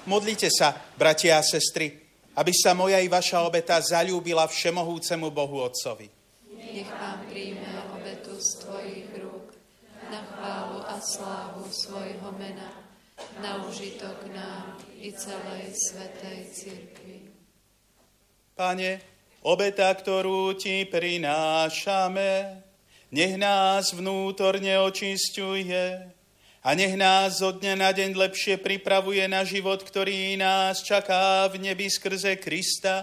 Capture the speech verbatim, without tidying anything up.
Modlite sa, bratia a sestry, aby sa moja i vaša obeta zaľúbila všemohúcemu Bohu Otcovi. Nech Pán príjme obetu z tvojich rúk na chválu a slávu svojho mena, na užitok nám i celej svätej cirkvi. Pane, obeta, ktorú ti prinášame, nech nás vnútorne očisťuje a nech nás zo dňa na deň lepšie pripravuje na život, ktorý nás čaká v nebi skrze Krista,